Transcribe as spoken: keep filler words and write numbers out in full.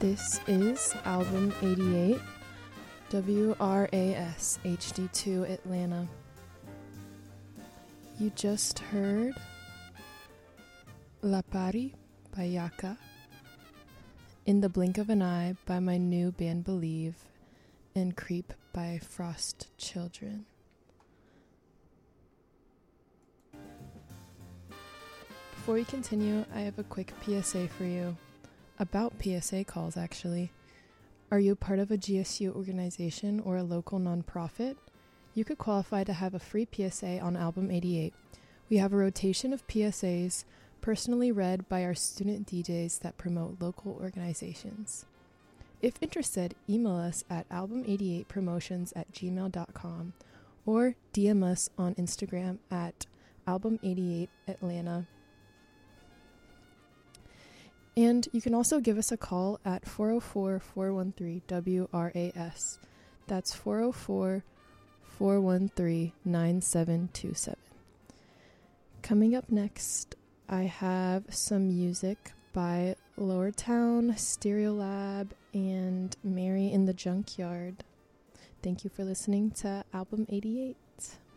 This is album eighty-eight, W R A S H D two Atlanta. You just heard La Pari by Yaka, In the Blink of an Eye by my new band Believe, and Creep by Frost Children. Before we continue, I have a quick P S A for you. About P S A calls, actually. Are you part of a G S U organization or a local nonprofit? You could qualify to have a free P S A on album eighty-eight. We have a rotation of P S As personally read by our student D Js that promote local organizations. If interested, email us at album eighty-eight promotions at gmail dot com or D M us on Instagram at album eighty-eight Atlanta. And you can also give us a call at four oh four, four one three, W R A S. That's four oh four, four one three, nine seven two seven. Coming up next, I have some music by Lower Town, Stereolab, and Mary in the Junkyard. Thank you for listening to Album eighty-eight.